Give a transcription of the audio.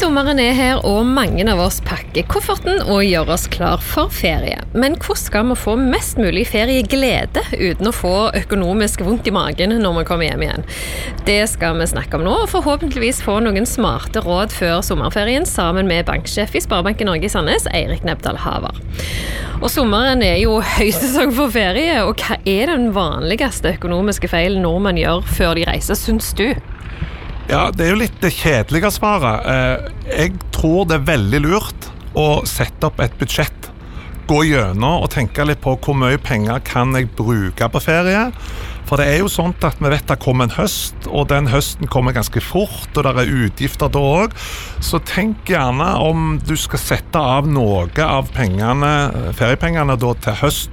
Sommeren her, og mange av oss pakker kofferten og gjør oss klar for ferie. Men hvordan skal vi få mest mulig ferieglede uten å få økonomisk vondt i magen når vi kommer hjem igjen? Det skal vi snakke om nå, og forhåpentligvis få noen smarte råd før sommerferien sammen med banksjef i Sparebanken Norge i Sandnes, Eirik Nebdal Haver. Og sommeren jo høysesong for ferie, og hva den vanligste økonomiske feilen nordmenn gjør før de reiser, synes du? Ja, det jo litt det kjedelige svaret. Jeg tror det veldig lurt å sette opp et budsjett, gå gjennom og tenke litt på hvor mye penger kan jeg bruke på ferie. For det jo sånn at vi vet det kommer en høst, og den høsten kommer ganske fort, og det utgifter da også. Så tenk gjerne om du skal sette av noe av pengene, feriepengene da til høst,